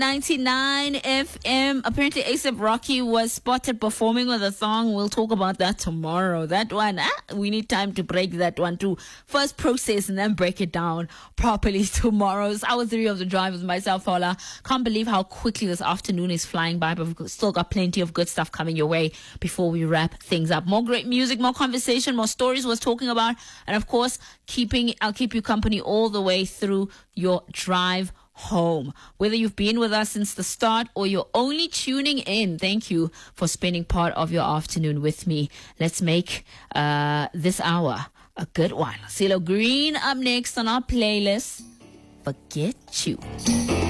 99 FM. Apparently, ASAP Rocky was spotted performing with a thong. We'll talk about that tomorrow. That one, we need time to break that one to first process and then break it down properly tomorrow. It's hour 3 of the drive with myself, Paula. Can't believe how quickly this afternoon is flying by, but we've still got plenty of good stuff coming your way before we wrap things up. More great music, more conversation, more stories we're talking about, and of course, I'll keep you company all the way through your drive home. Whether you've been with us since the start or you're only tuning in, thank you for spending part of your afternoon with me. Let's make this hour a good one. CeeLo Green up next on our playlist. Forget You.